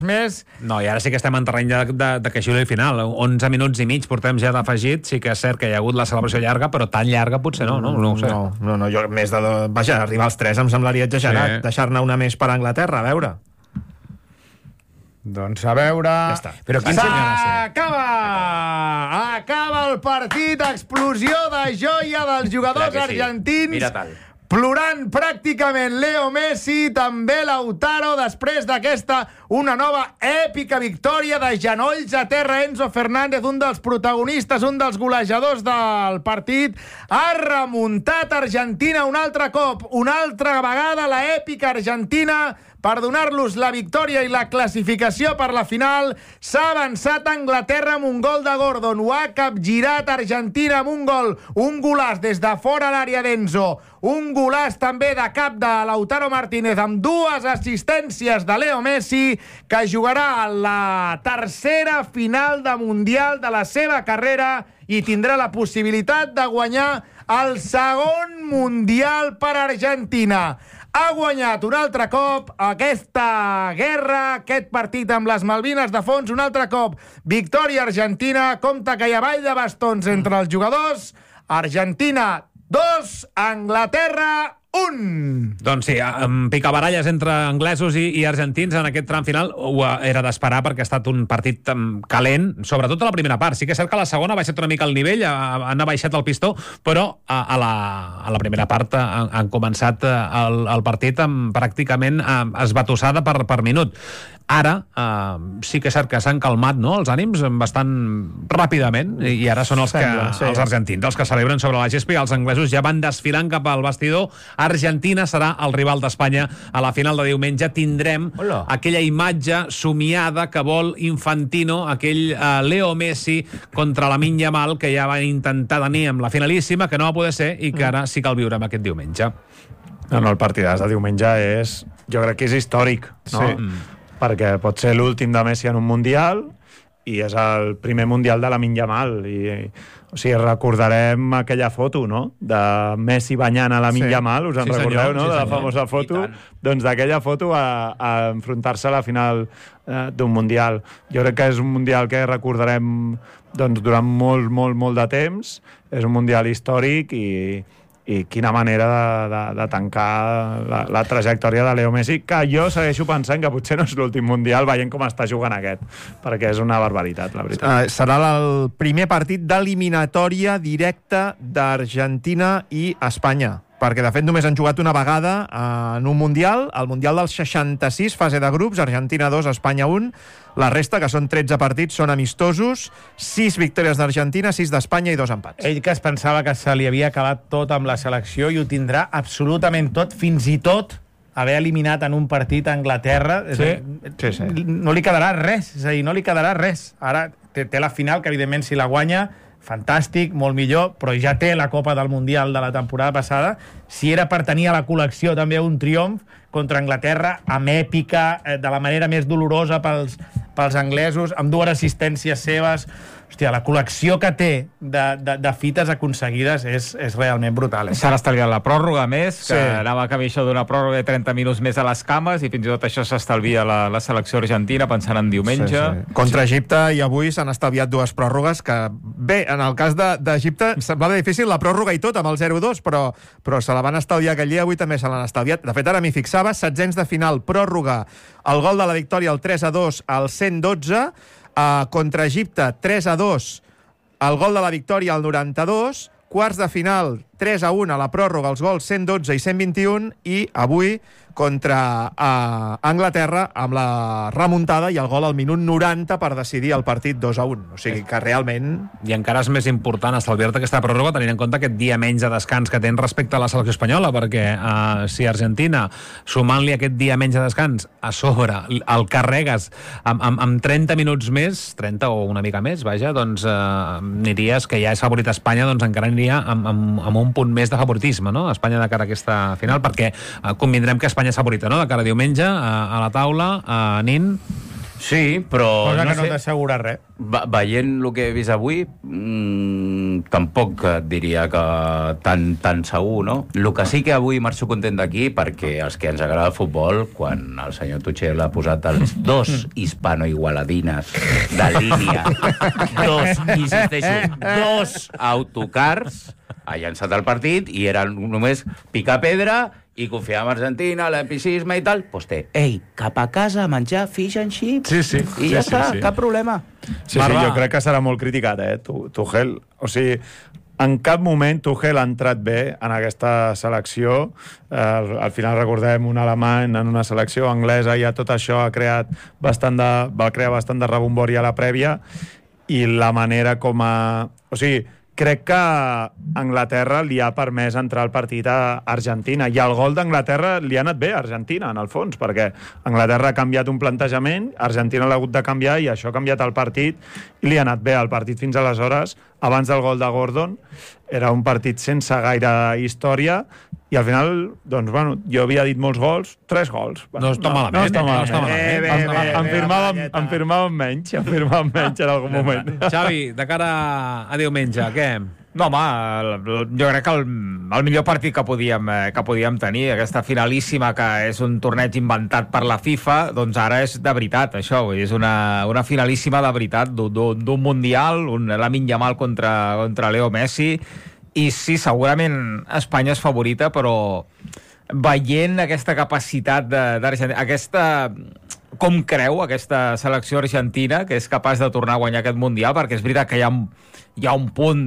més. No, i ara sí que estem en terreny de que juli el final. 11 minuts i mig portem ja d'afegit. Sí que és cert que hi ha hagut la celebració llarga, però tan llarga potser no ho sé. No, jo més de... Vaja, arribar als 3 em semblaria exagerat. Sí. Deixar-ne una més per Anglaterra, a veure. Doncs a veure... Ja està. Però quin s'acaba! Acaba el partit, explosió de joia dels jugadors argentins. Mira tal. Plorant pràcticament Leo Messi, també Lautaro, després d'aquesta una nova èpica victòria de genolls a terra. Enzo Fernández, un dels protagonistes, un dels golejadors del partit, ha remuntat Argentina un altre cop, una altra vegada la èpica Argentina per donar-los la victòria i la classificació per la final. S'ha avançat a Anglaterra amb un gol de Gordon, ho ha capgirat Argentina amb un gol, un golaç des de fora l'àrea d'Enzo, un golaç també de cap de Lautaro Martínez amb 2 assistències de Leo Messi, que jugarà la tercera final de Mundial de la seva carrera i tindrà la possibilitat de guanyar el segon Mundial per Argentina. Ha guanyat un altre cop aquesta guerra, aquest partit amb les Malvines de fons, un altre cop victòria argentina. Compte que hi ha ball de bastons entre els jugadors. Argentina 2, Anglaterra 1. Doncs sí, picabaralles entre anglesos i argentins en aquest tram final ho era d'esperar, perquè ha estat un partit calent, sobretot a la primera part. Sí que és cert que a la segona ha baixat una mica el nivell, han baixat el pistó, però a la primera part han començat el partit amb pràcticament esbatussada per minut. Ara sí que és cert que s'han calmat, no?, els ànims bastant ràpidament, i ara són els argentins els que celebren sobre la gespa, i els anglesos ja van desfilant cap al vestidor. Argentina serà el rival d'Espanya a la final de diumenge. Tindrem aquella imatge somiada que vol Infantino, aquell Leo Messi contra Lamine Yamal, que ja va intentar tenir amb la finalíssima, que no va poder ser, i que ara sí que el viurem aquest diumenge. No, el partidàs de diumenge jo crec que és històric, no? Sí. Perquè pot ser l'últim de Messi en un Mundial i és el primer Mundial de Lamine Yamal. O sigui, recordarem aquella foto, no?, de Messi banyant a Lamine Yamal, us en recordeu, no?, de la famosa foto? Doncs d'aquella foto a enfrontar-se a la final d'un Mundial. Jo crec que és un Mundial que recordarem durant molt de temps. És un Mundial històric i quina manera de tancar la trajectòria de Leo Messi, que jo segueixo pensant que potser no és l'últim Mundial, veient com està jugant aquest, perquè és una barbaritat, la veritat. Serà el primer partit d'eliminatòria directa d'Argentina i Espanya, perquè de fet només han jugat una vegada en un Mundial, el Mundial del 66, fase de grups, Argentina 2, Espanya 1. La resta, que són 13 partits, són amistosos, 6 victòries d'Argentina, 6 d'Espanya i 2 empats. Ell, que es pensava que se li havia acabat tot amb la selecció, i ho tindrà absolutament tot, fins i tot haver eliminat en un partit a Anglaterra. Sí. No li quedarà res, és a dir, no li quedarà res. Ara té la final, que evidentment si la guanya, fantàstic, molt millor, però ja té la Copa del Mundial de la temporada passada. Si era per tenir a la col·lecció també un triomf contra Anglaterra, amb èpica, de la manera més dolorosa pels anglesos, amb 2 assistències seves. Hòstia, la col·lecció que té de fites aconseguides és realment brutal. S'han estalviat la pròrroga, més, que anava a camí això d'una pròrroga de 30 minuts més a les cames, i fins i tot això s'estalvia la selecció argentina pensant en diumenge. Contra Egipte, i avui s'han estalviat 2 pròrrogues que, bé, en el cas d'Egipte semblava difícil la pròrroga i tot, amb el 0-2, però se la van estalviar aquell dia, avui també se l'han estalviat. De fet, ara m'hi fixava, 16 de final, pròrroga, el gol de la victòria, el 3-2, al 112, contra Egipte, 3-2, el gol de la victòria al 92, quarts de final, 3-1 a la pròrroga, els gols 112 i 121, i avui contra Anglaterra amb la remuntada i el gol al minut 90 per decidir el partit 2-1. O sigui que realment... I encara és més important estalviar-te aquesta pròrroga tenint en compte aquest dia menys de descans que tens respecte a la selecció espanyola, perquè si Argentina, sumant-li aquest dia menys de descans, a sobre el carregues amb 30 minuts més, 30 o una mica més, vaja, doncs aniries, que ja és favorit a Espanya, doncs encara aniria amb un punt més de favoritisme, no?, Espanya de cara a aquesta final, perquè convindrem que Espanya és favorita, no?, de cara a diumenge, a la taula, Nin. Sí, però Cosa no que no sé, t'assegura res. veient el que he vist avui, tampoc et diria que tan segur, no? El que sí que avui marxo content d'aquí, perquè els que ens agrada el futbol, quan el senyor Tuchel ha posat els 2 hispano-igualadines de línia, 2, insisteixo, 2 autocars, ha llançat el partit i era només picar pedra i confiar en Argentina, l'epicisme i tal, doncs cap a casa a menjar fish and chips. Sí. I ja està, cap problema. Sí, jo crec que serà molt criticat, Tuchel. O sigui, en cap moment Tuchel ha entrat bé en aquesta selecció. Al final recordem un alemany en una selecció anglesa, ja tot això va crear bastant de rebombori a la prèvia, i la manera com a... O sigui, crec que Anglaterra li ha permès entrar al partit a Argentina, i el gol d'Anglaterra li ha anat bé a Argentina, en el fons, perquè Anglaterra ha canviat un plantejament, Argentina l'ha hagut de canviar, i això ha canviat el partit, i li ha anat bé el partit fins aleshores. Abans del gol de Gordon era un partit sense gaire història, i al final, doncs, bueno, jo havia dit molts gols, 3 gols. No està malament. Em firmàvem menys en algun moment. Xavi, de cara a diumenge, què? No, home, jo crec que el millor partit que podíem tenir, aquesta finalíssima, que és un torneig inventat per la FIFA, doncs ara és de veritat, això. És una finalíssima de veritat d'un Mundial, Lamine Yamal contra Leo Messi. I sí, segurament Espanya és favorita, però veient aquesta capacitat d'Argentina, com creu aquesta selecció argentina, que és capaç de tornar a guanyar aquest Mundial, perquè és veritat que hi ha un punt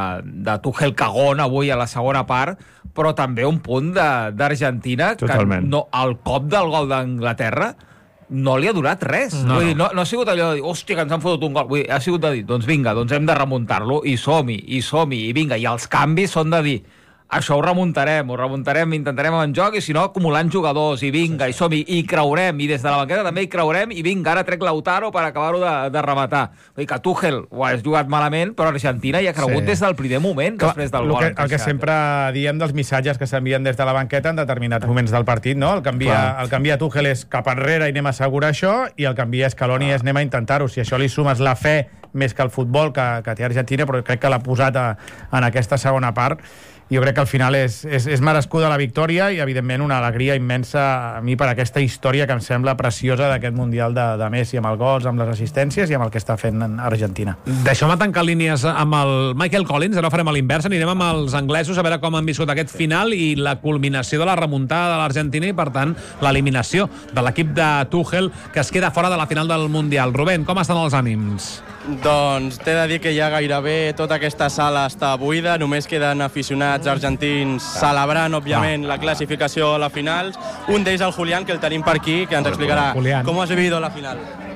de Tuchel cagón avui a la segona part, però també un punt d'Argentina, que el cop del gol d'Anglaterra no li ha durat res. Vull dir, no ha sigut allò de dir, hòstia, que ens han fotut un gol. Vull dir, ha sigut de dir, doncs vinga, doncs hem de remuntar-lo, i som-hi, i vinga. I els canvis són de dir, això ho remuntarem, intentarem en joc, i si no, acumulant jugadors, i vinga, i som-hi, i creurem, i des de la banqueta també hi creurem, i vinga, ara trec Lautaro per acabar-ho de rematar. Vull dir que Tuchel ho has jugat malament, però Argentina hi ha cregut des del primer moment, després del gol. El que sempre diem dels missatges que s'envien des de la banqueta en determinats moments del partit, no? El que envia Tuchel és cap enrere i anem a assegurar això, i el que envia Scaloni és anem a intentar-ho. Si això li sumes la fe més que el futbol que té Argentina, però crec que l'ha posat en aquesta segona part, jo crec que al final és merescuda la victòria, i evidentment una alegria immensa a mi per aquesta història que em sembla preciosa d'aquest Mundial de Messi, amb els gols, amb les assistències i amb el que està fent Argentina. Deixeu-me tancar línies amb el Michael Collins, ara ho farem a l'inversa, anirem amb els anglesos a veure com han viscut aquest final i la culminació de la remuntada de l'Argentina, i per tant l'eliminació de l'equip de Tuchel, que es queda fora de la final del Mundial. Rubén, com estan els ànims? Doncs t'he de dir que ja gairebé tota aquesta sala està buida, només queden aficionats argentins celebrant, òbviament, la clasificació a la final. Un d'ells, el Julián, que el tenim per aquí, que ens explicarà com has vivido la final.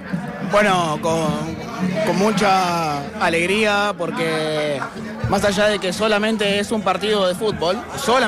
Bueno, con mucha alegría, porque más allá de que solamente es un partido de fútbol,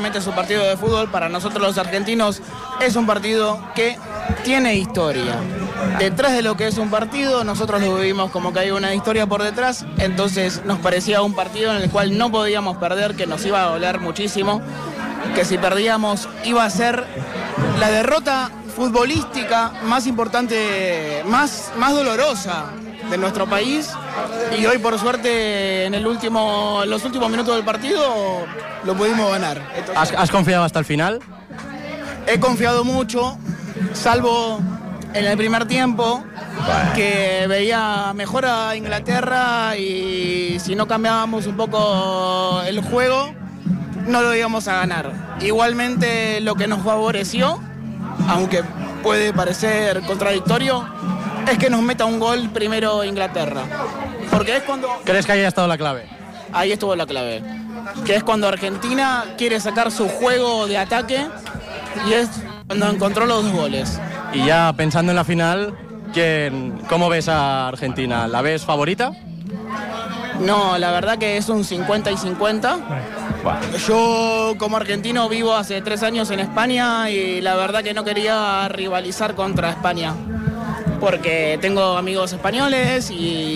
para nosotros los argentinos es un partido que tiene historia. Detrás de lo que es un partido, nosotros lo vivimos como que hay una historia por detrás, entonces nos parecía un partido en el cual no podíamos perder, que nos iba a doler muchísimo, que si perdíamos iba a ser la derrota futbolística más importante, más dolorosa de nuestro país, y hoy por suerte en los últimos minutos del partido lo pudimos ganar. Entonces, ¿Has confiado hasta el final? He confiado mucho, salvo en el primer tiempo, que veía mejor a Inglaterra, y si no cambiábamos un poco el juego no lo íbamos a ganar. Igualmente lo que nos favoreció, aunque puede parecer contradictorio, es que nos meta un gol primero Inglaterra. Porque es cuando... ¿Crees que ahí ha estado la clave? Ahí estuvo la clave. Que es cuando Argentina quiere sacar su juego de ataque, y es cuando encontró los 2 goles. Y ya pensando en la final, ¿cómo ves a Argentina? ¿La ves favorita? No, la verdad que es un 50 y 50. Yo como argentino vivo hace 3 años en España, y la verdad que no quería rivalizar contra España, porque tengo amigos españoles,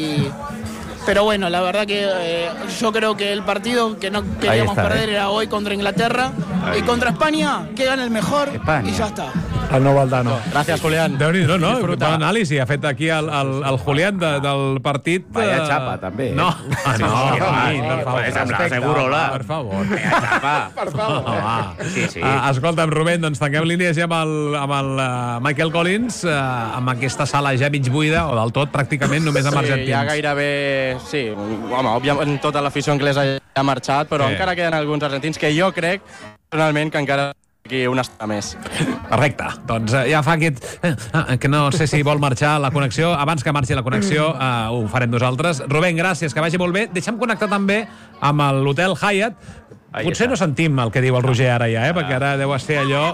pero bueno, la verdad que yo creo que el partido que no queríamos perder era hoy contra Inglaterra, y contra España, que gane el mejor, España. Y ya está. El nou Valdano. Gràcies, Julián. Déu-n'hi-do, no? Bon anàlisi ha fet aquí el Julián del partit. Vaya xapa, també. No, per favor. Segurola. Per favor. Vaya xapa. Per favor. Sí. Escolta'm, Rubén, doncs tanquem línies ja amb el Michael Collins, amb aquesta sala ja mig buida, o del tot, pràcticament, només amb argentins. Sí, ja gairebé... Sí, home, òbviament tota l'afició anglesa ja ha marxat, però encara queden alguns argentins que jo crec, personalment, que encara aquí una estona més. Perfecte. Doncs ja fa aquest... que no sé si vol marxar la connexió. Abans que marxi la connexió, ho farem nosaltres. Rubén, gràcies, que vagi molt bé. Deixa'm connectar també amb l'hotel Hyatt. Potser no sentim el que diu el Roger ara ja, perquè ara deu ser allò...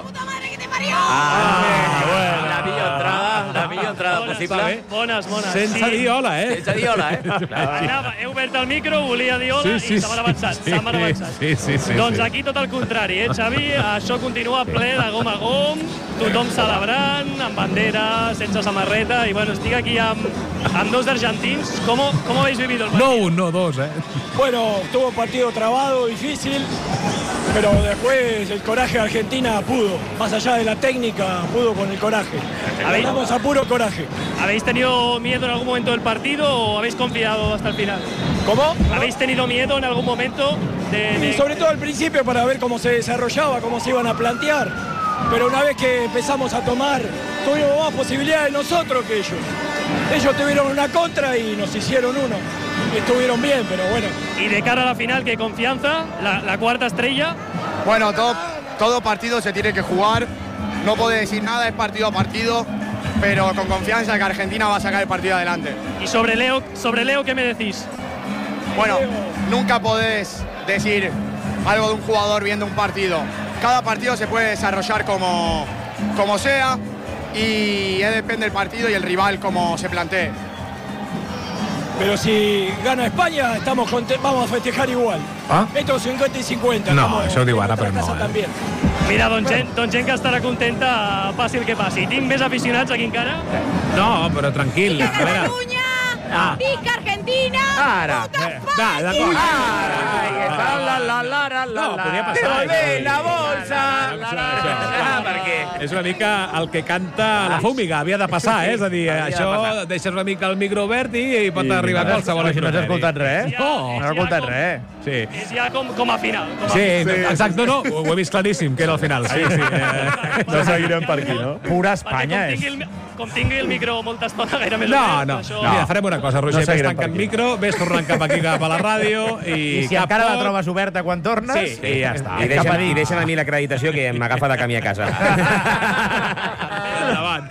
La millor entrada possible. Bones. Sense dir hola, Sense dir hola, He obert el micro, volia dir hola i se m'han avançat. Sí. Doncs aquí tot el contrari, Xavi? Això continua ple de gom a gom, tothom celebrant, amb bandera, sense samarreta, i bueno, estic aquí amb dos argentins. ¿Cómo habéis vivido el partido? No un, no dos, Bueno, tuvo un partido trabado, difícil, pero después el coraje de Argentina pudo. Más allá de la técnica, pudo con el coraje. Ganamos a puro coraje. ¿Habéis tenido miedo en algún momento del partido o habéis confiado hasta el final? ¿Cómo? ¿Habéis tenido miedo en algún momento? Y sobre todo al principio para ver cómo se desarrollaba, cómo se iban a plantear. Pero una vez que empezamos a tomar, tuvimos más posibilidades nosotros que ellos. Ellos tuvieron una contra y nos hicieron uno. Estuvieron bien, pero bueno. Y de cara a la final, ¿qué confianza? ¿La cuarta estrella? Bueno, todo partido se tiene que jugar. No puedo decir nada, es partido a partido, pero con confianza que Argentina va a sacar el partido adelante. ¿Y sobre Leo qué me decís? Bueno, nunca podés decir algo de un jugador viendo un partido. Cada partido se puede desarrollar como sea y depende del partido y el rival como se plantee. Pero si gana España, vamos a festejar igual. Esto es 50 y 50. No, això ho diu ara, però no. Mira, doncs gent que estarà contenta, passi el que passi. Tinc més aficionats aquí encara? No, però tranquil. ¡Viva Cataluña! ¡Viva Argentina! Ara. D'acord. No, podria passar. La bolsa! Perquè és una mica el que canta la fúmiga, havia de passar, És a dir, això deixes una mica el micro obert i pot arribar a qualsevol. No has escoltat res? No has escoltat res. Sí. És ja com a final. Sí, exacte, no, ho he vist claríssim, que era el final. Sí. No seguirem per aquí, no? Pura Espanya és. Com tingui el micro molta estona, gaire més No. Mira, farem una cosa, Roger. Ves tancant micro, ves tornant cap aquí, cap a la ràdio i si encara la trobes oberta quan tornes... Sí, ja està. I deixa'm a mi l'acreditació que m'agafa de camí a casa. Endavant.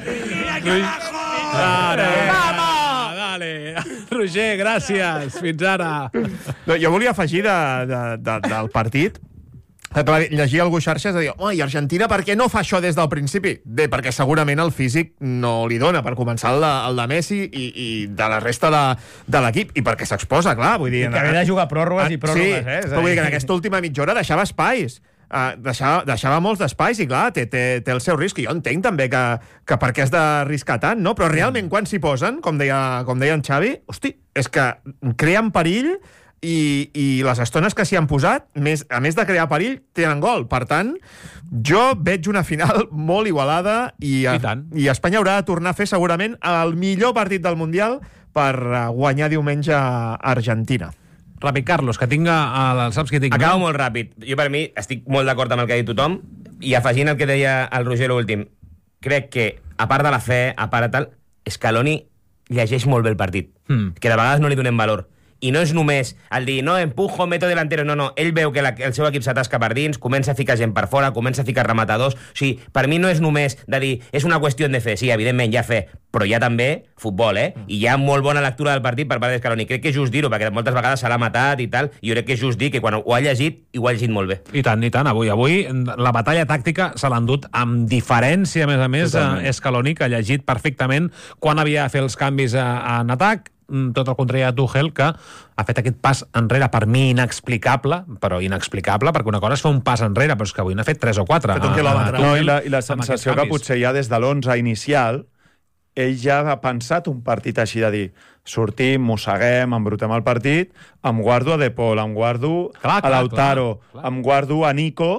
Dale. Roger, gràcies. Fins ara. Jo volia afegir del partit. Llegir algú xarxes de dir, i Argentina per què no fa això des del principi? Bé, perquè segurament el físic no li dona, per començar el de Messi i de la resta de l'equip, i perquè s'exposa, clar, vull dir... Que havia de jugar pròrrogues i pròrrogues, Sí, però vull dir que en aquesta última mitja hora deixava espais. Deixava molts d'espais i clar, té el seu risc, i jo entenc també que per què has d'arriscar tant, no? Però realment quan s'hi posen, com deia en Xavi, hosti, és que creen perill i les estones que s'hi han posat, a més de crear perill, tenen gol. Per tant, jo veig una final molt igualada i Espanya haurà de tornar a fer segurament el millor partit del Mundial per guanyar diumenge a Argentina. Ràpid, Carlos, que saps que tinc... Acabo molt ràpid. Jo, per mi, estic molt d'acord amb el que ha dit tothom, i afegint el que deia el Roger l'últim, crec que, a part de la fe, a part de tal, Scaloni llegeix molt bé el partit, que de vegades no li donem valor. I no és només el dir, no, empujo, meto delantero, no, ell veu que el seu equip s'atasca per dins, comença a ficar gent per fora, comença a ficar rematadors, o sigui, per mi no és només de dir, és una qüestió de fe, sí, evidentment hi ha fe, però hi ha també futbol, i hi ha molt bona lectura del partit per part d'Escaloni, crec que és just dir-ho, perquè moltes vegades se l'ha matat i tal, i jo crec que és just dir que quan ho ha llegit, ho ha llegit molt bé. I tant, avui la batalla tàctica se l'ha endut amb diferència, a més, Scaloni, que ha llegit perfectament quan havia de fer els canvis en atac, tot el contrari a Tuchel, que ha fet aquest pas enrere, per mi inexplicable, perquè una cosa és fer un pas enrere, però és que avui n'ha fet 3 o 4. No, i la sensació que potser ja des de l'11 inicial ell ja ha pensat un partit així de dir, sortim, mosseguem, embrutem el partit, em guardo a De Paul, em guardo a Lautaro, em guardo a Nico,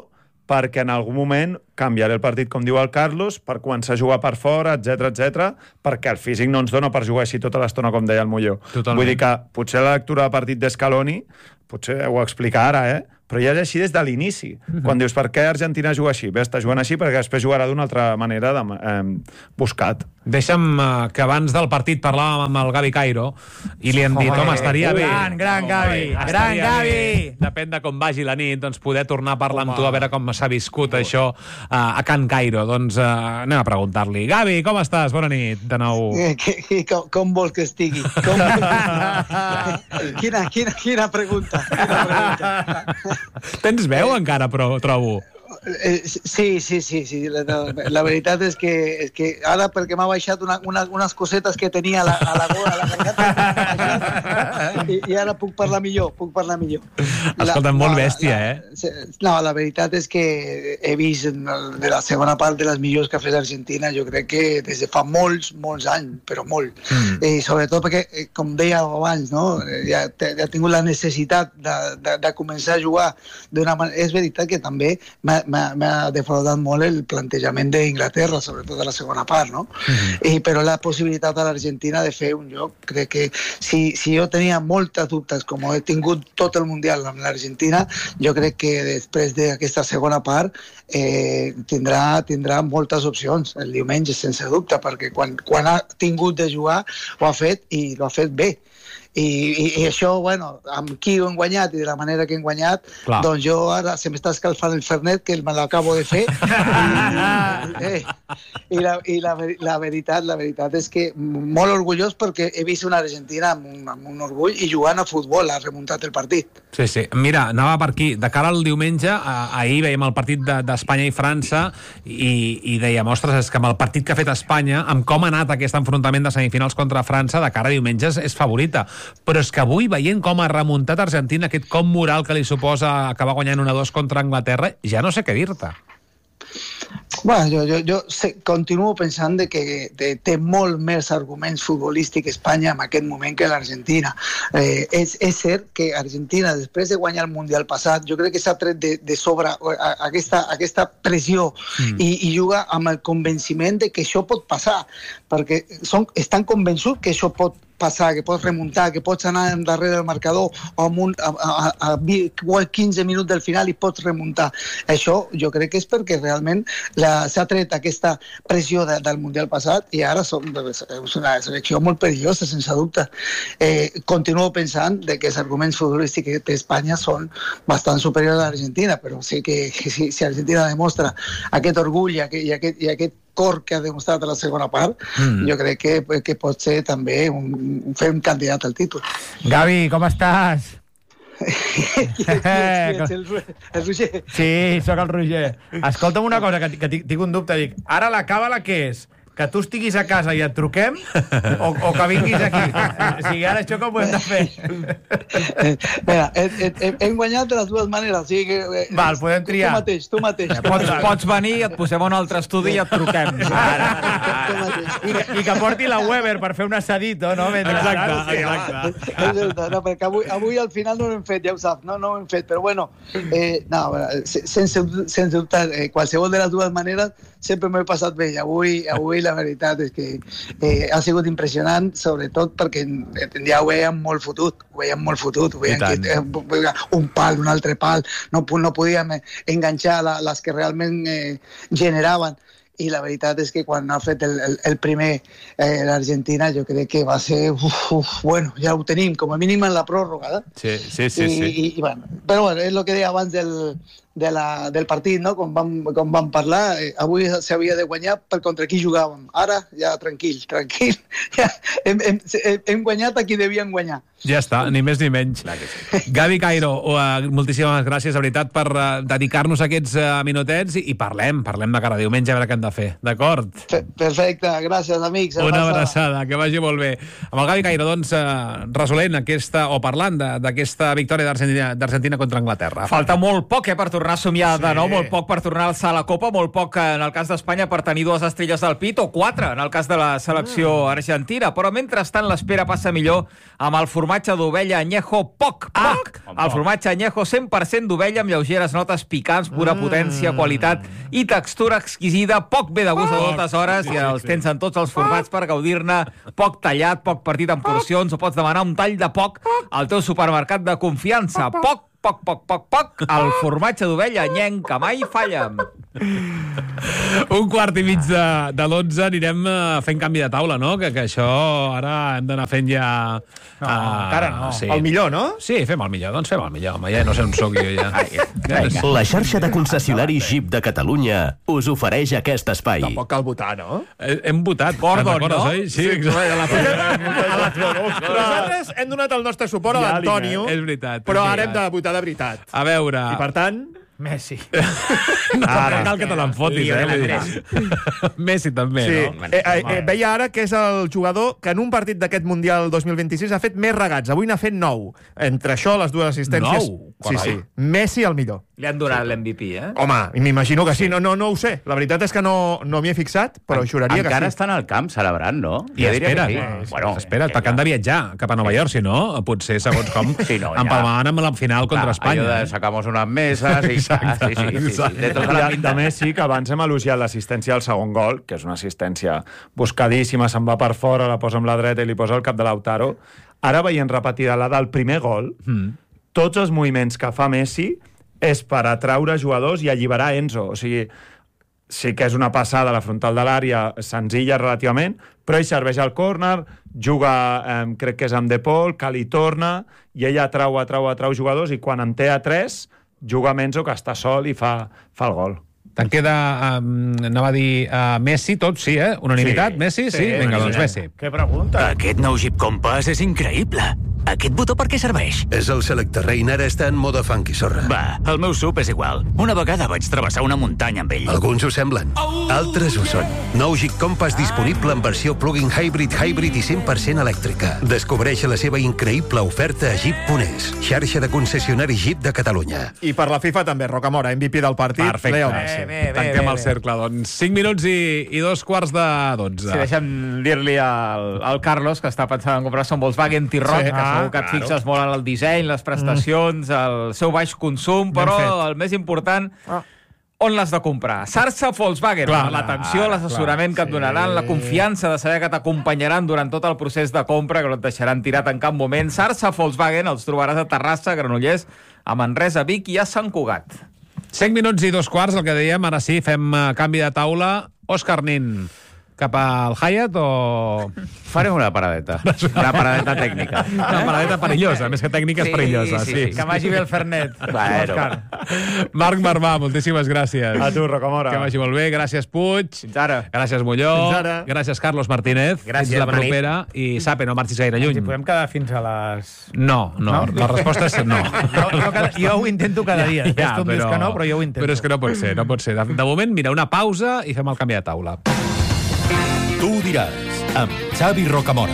perquè en algun moment canviaré el partit, com diu el Carlos, per començar a jugar per fora, etc, perquè el físic no ens dona per jugar així tota l'estona, com deia el Molló. Totalment. Vull dir que potser la lectura de partit d'Scaloni, potser ho explica ara, però ja és així des de l'inici. Quan dius, per què Argentina juga així? Bé, està jugant així perquè després jugarà d'una altra manera buscat. Deixa'm que abans del partit parlàvem amb el Gavi Cairo i li hem dit, home, estaria bé. Gran Gavi, gran Gavi. Depèn de com vagi la nit, doncs poder tornar a parlar amb tu, a veure com s'ha viscut això a Can Cairo. Doncs anem a preguntar-li. Gavi, com estàs? Bona nit, de nou. Com vols que estigui? Quina pregunta. Tens veu encara, però trobo. Sí. La veritat és que ara perquè m'ha baixat unes cosetes que tenia a la gola, a la garganta, i ara puc parlar millor. Escolta, molt bèstia, No, la veritat és que he vist de la segona part de les millors que ha fet Argentina, jo crec que des de fa molts anys, però molt. I sobretot perquè, com deia abans, no? Ja ha tingut la necessitat de començar a jugar d'una manera. És veritat que també m'ha defraudat molt el plantejament d'Inglaterra, sobretot a la segona part, no? Però la possibilitat a l'Argentina de fer un joc, crec que si jo tenia moltes dubtes, com he tingut tot el Mundial amb l'Argentina, jo crec que després d'aquesta segona part tindrà moltes opcions el diumenge, sense dubte, perquè quan ha tingut de jugar ho ha fet i ho ha fet bé. I això, bueno, amb qui ho hem guanyat i de la manera que hem guanyat, doncs jo ara se m'està escalfant el fernet, que me l'acabo de fer, i la veritat és que molt orgullós perquè he vist una Argentina amb un orgull i jugant a futbol, ha remuntat el partit. Sí. Mira, anava per aquí. De cara al diumenge, ahir veiem el partit d'Espanya i França i dèiem, ostres, és que amb el partit que ha fet Espanya, amb com ha anat aquest enfrontament de semifinals contra França, de cara a diumenge és favorita. Però és que avui, veient com ha remuntat Argentina, aquest cop moral que li suposa acabar guanyant 1-2 contra Anglaterra, ja no sé què dir-te. Bueno, jo continuo pensant que té molt més arguments futbolístics Espanya en aquest moment que l'Argentina. És cert que Argentina, després de guanyar el Mundial passat, jo crec que s'ha tret de sobre aquesta pressió i juga amb el convenciment de que això pot passar, perquè estan convençuts que això pot passar, que pots remuntar, que pots anar darrere del marcador a 15 minuts del final i pots remuntar. Això jo crec que és perquè realment s'ha tret aquesta pressió del Mundial passat i ara és una selecció molt perillosa, sense dubte. Continuo pensant que els arguments futbolístics d'Espanya són bastant superiors a l'Argentina, però sí que si Argentina demostra aquest orgull i aquest cor que ha demostrat a la segona part, jo crec que pot ser també fer un candidat al títol. Gavi, com estàs? El Roger? Sí, sóc el Roger. Escolta'm una cosa, que tinc un dubte. Dic, ara la càbala què és? Que tu estiguis a casa i et truquem o que vinguis aquí? O sigui, ara això com ho hem de fer? Mira, hem guanyat de les dues maneres. O sigui que, val, podem triar. Tu mateix. Pots venir, et posem a un altre estudi i et truquem. I que porti la Weber per fer un assadito, no? Exacte. No, perquè avui al final no ho hem fet, ja ho saps. No ho hem fet, però bueno, sense dubte, qualsevol de les dues maneres sempre m'he passat bé. I avui la veritat és que ha sigut impressionant, sobretot perquè ja ho veiem molt fotut, un pal, un altre pal, no podíem enganxar les que realment generaven. I la veritat és que quan ha fet el primer l'Argentina, jo crec que va ser bueno, ja ho tenim, com a mínim en la pròrroga. Sí. Però bueno, és el que deia abans del partit, no? Com vam parlar, avui s'havia de guanyar per contra qui jugàvem. Ara, ja tranquil. Ja, hem guanyat a qui devien guanyar. Ja està, ni més ni menys. Gavi Cairo, moltíssimes gràcies, de veritat, per dedicar-nos aquests minutets i parlem de cara a diumenge, a veure què hem de fer, d'acord? Perfecte, gràcies, amics. Una abraçada, que vagi molt bé. Amb el Gavi Cairo, doncs, resolent o parlant d'aquesta victòria d'Argentina contra Anglaterra. Falta molt poc, per tornar tornar a somiar de nou, molt poc per tornar a alçar la Copa, molt poc en el cas d'Espanya per tenir 2 estrelles del pit, o 4 en el cas de la selecció argentina. Però mentrestant l'espera passa millor amb el formatge d'ovella Añejo poc. El formatge Añejo 100% d'ovella amb lleugeres notes picants, pura potència, qualitat i textura exquisida, poc bé de gust a totes hores, i els tens en tots els formats per gaudir-ne, poc tallat, poc partit en porcions, o pots demanar un tall de poc al teu supermercat de confiança. Poc, el formatge d'ovella anyenc que mai falla. 1:15 de 11 anirem fent canvi de taula, no? Que això ara hem d'anar fent ja... No, encara no. Sí. El millor, no? Sí, fem el millor. Doncs fem el millor, home. Ja no sé on soc jo, ja. La xarxa de concessionaris Jeep de Catalunya us ofereix aquest espai. Tampoc cal votar, no? Hem votat. Gordon, no? Sí, exacte. Nosaltres hem donat el nostre suport a l'Antonio, és veritat. però ara hem de votar de veritat. A veure... I per tant... Messi. No cal que te l'enfotis, Messi també, no? Veia ara que és el jugador que en un partit d'aquest Mundial 2026 ha fet més regats. Avui n'ha fet 9. Entre això, les 2 assistències... 9? Sí. Messi el millor. Li han donat l'MVP, eh? Home, m'imagino que sí. No ho sé. La veritat és que no m'hi he fixat, però juraria que sí. Encara estan al camp celebrant, no? I espera't, perquè han de viatjar cap a Nova York, si no, potser, segons com, empalmaven amb la final contra Espanya. Allò de sacamos unas mesas... Exacte. De Messi, que abans hem elogiat l'assistència al segon gol, que és una assistència buscadíssima, se'n va per fora, la posa amb la dreta i li posa al cap de Lautaro. Ara veient repetida la del primer gol, tots els moviments que fa Messi és per atraure jugadors i alliberar Enzo. O sigui, sí que és una passada a la frontal de l'àrea senzilla relativament, però ell serveix al córner, juga, crec que és amb De Paul, que li torna, i ella atrau jugadors, i quan en té a 3... juga Enzo, que està sol, i fa el gol. Te'n queda, anava a dir, Messi, tot, sí, eh? Unanimitat, Messi? Sí, vinga, doncs Messi. Què pregunta? Aquest nou Jeep Compass és increïble. Aquest botó per què serveix? És el Selecta Rain, ara està en mode funky, sorra. Va, el meu sub és igual. Una vegada vaig travessar una muntanya amb ell. Alguns ho semblen, altres ho són. Nou Jeep Compass disponible en versió plug-in hybrid i 100% elèctrica. Descobreix la seva increïble oferta a Jeep.es, xarxa de concessionaris Jeep de Catalunya. I per la FIFA també, Rocamora, MVP del partit. Perfecte. Leo Messi. Tanquem el cercle, doncs. 5 minuts i 2:15. Sí, deixa'm dir-li al Carlos, que està pensant en comprar-se un Volkswagen T-Roc, que segur que et fixes molt en el disseny, les prestacions, el seu baix consum, però el més important, on l'has de comprar? Sarsa Volkswagen, l'atenció, l'assessorament que et donaran, la confiança de saber que t'acompanyaran durant tot el procés de compra, que no et deixaran tirat en cap moment. Sarsa Volkswagen els trobaràs a Terrassa, a Granollers, a Manresa, a Vic i a Sant Cugat. 5 minuts i 2:15, el que dèiem, ara sí, fem canvi de taula. Òscar Nin, cap al Hyatt o... Farem una paradeta. Una paradeta tècnica. Una paradeta perillosa, més que tècnica és perillosa. Sí. Que vagi bé el Fernet. Marc Marvà, moltíssimes gràcies. A tu, Rocamora. Que vagi molt bé. Gràcies, Puig. Fins ara. Gràcies, Molló. Fins ara. Gràcies, Carlos Martínez. Gràcies, la bona nit. propera. I Sape, no marxis gaire lluny. Ens hi podem quedar fins a les... No. La resposta és no. Jo ho intento cada dia. Tu em dius que no, però jo ho intento. Però és que no pot ser. De moment, mira, una pausa i fem el canvi de taula. Tu ho diràs, amb Xavi Rocamora.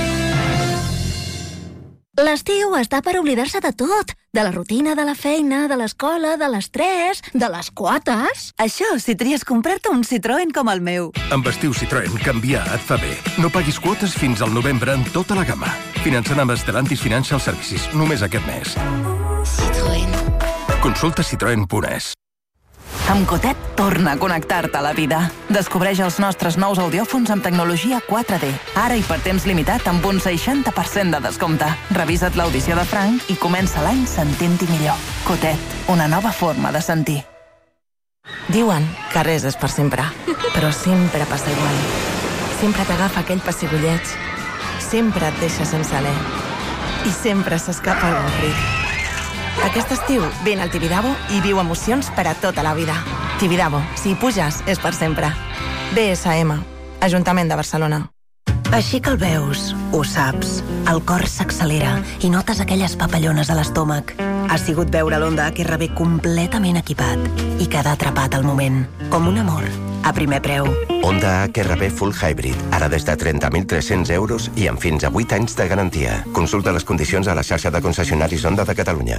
L'estiu està per oblidar-se de tot. De la rutina, de la feina, de l'escola, de l'estrès, de les quotes. Això si tries comprar-te un Citroën com el meu. Amb estiu Citroën, canviar et fa bé. No paguis quotes fins al novembre en tota la gamma. Finançant amb Stellantis Financial Services, només aquest mes. Citroën. Consulta citroen.es. Amb Cotet, torna a connectar-te a la vida. Descobreix els nostres nous audiòfons amb tecnologia 4D. Ara i per temps limitat amb un 60% de descompte. Revisa't l'audició de Frank i comença l'any sentint-hi millor. Cotet, una nova forma de sentir. Diuen que res és per sempre, però sempre passa igual. Sempre t'agafa aquell pessigolleig, sempre et deixa sense alè i sempre s'escapa el avorrit. Aquest estiu, vine al Tibidabo i viu emocions per a tota la vida. Tibidabo, si hi puges, és per sempre. BSM, Ajuntament de Barcelona. Així que el veus, ho saps. El cor s'accelera i notes aquelles papallones a l'estómac. Ha sigut veure l'Honda HR-V completament equipat i quedar atrapat al moment, com un amor, a primer preu. Honda HR-V Full Hybrid, ara des de 30.300 euros i amb fins a 8 anys de garantia. Consulta les condicions a la xarxa de concessionaris Honda de Catalunya.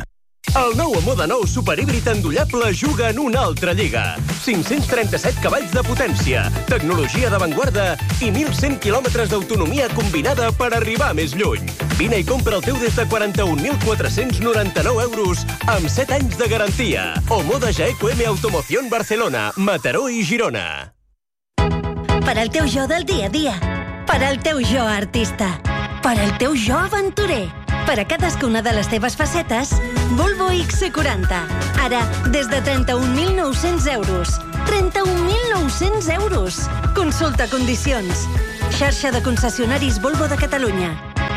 El nou Amor de Nou superhíbrid endollable juga en una altra lliga. 537 cavalls de potència, tecnologia d'avantguarda i 1.100 quilòmetres d'autonomia combinada per arribar més lluny. Vine i compra el teu des de 41.499 euros amb 7 anys de garantia. Omoda Jaeco M Automoción Barcelona, Mataró i Girona. Per al teu jo del dia a dia. Per al teu jo artista. Per al teu jo aventurer. Per a cadascuna de les teves facetes, Volvo XC40. Ara, des de 31.900 euros. 31.900 euros. Consulta condicions. Xarxa de concessionaris Volvo de Catalunya.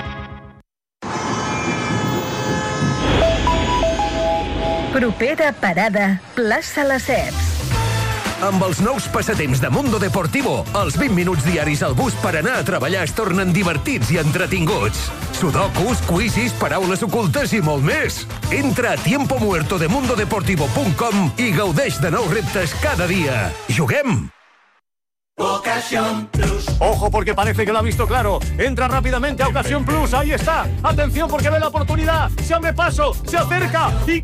Propera parada, plaça Lesseps. Amb els nous passatemps de Mundo Deportivo, els 20 minuts diaris al bus per anar a treballar es tornen divertits i entretinguts. Sudokus, quizzes, paraules ocultes i molt més. Entra a tiempomuertodemundodeportivo.com i gaudeix de nous reptes cada dia. Juguem! Ocasión Plus. Ojo porque parece que lo ha visto claro. Entra rápidamente a Ocasión Plus. Ahí está. Atención porque ve la oportunidad. Se abre paso, se acerca y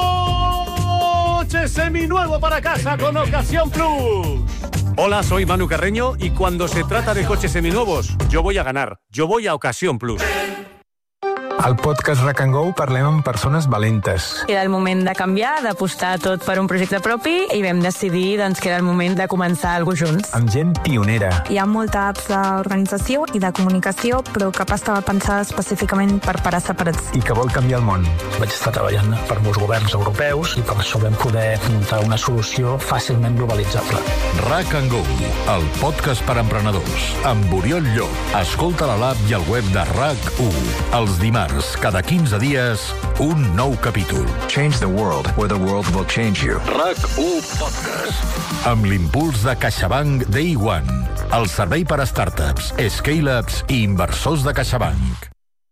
coche seminuevo para casa con Ocasión Plus. Hola, soy Manu Carreño y cuando se trata de coches seminuevos, yo voy a ganar. Yo voy a Ocasión Plus. Al podcast Rack and Go parlem amb persones valentes. Era el moment de canviar, d'apostar tot per un projecte propi i vam decidir que era el moment de començar alguna cosa junts. Amb gent pionera. Hi ha molta apps d'organització i de comunicació, però cap estava pensada específicament per parar separats. I que vol canviar el món. Vaig estar treballant per molts governs europeus i per això vam poder muntar una solució fàcilment globalitzable. Rack and Go, el podcast per emprenedors, amb Oriol Llop. Escolta a l'app i al web de RAC1. Els dimarts, cada 15 dies, un nou capítol. Change the world, where the world will change you. RAC1 Podcast. Amb l'impuls de CaixaBank Day One, el servei per a startups, scale-ups i inversors de CaixaBank.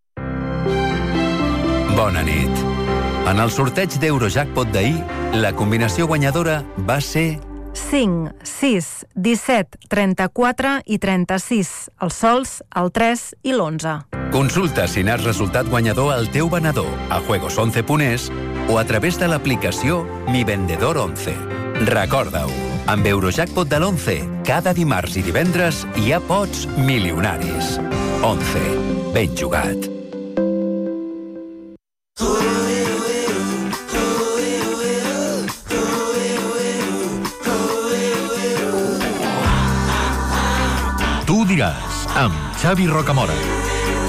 Bona nit. En el sorteig d'Eurojackpot d'ahir, la combinació guanyadora va ser 5, 6, 17, 34 i 36. Els sols, el 3 i l'11. Consulta si n'has resultat guanyador al teu venedor a juegos11.es o a través de l'aplicació Mi Vendedor 11. Recorda-ho, amb Eurojackpot de l'11, cada dimarts i divendres hi ha pots milionaris. 11. Ben jugat. Tu diràs, amb Xavi Rocamora.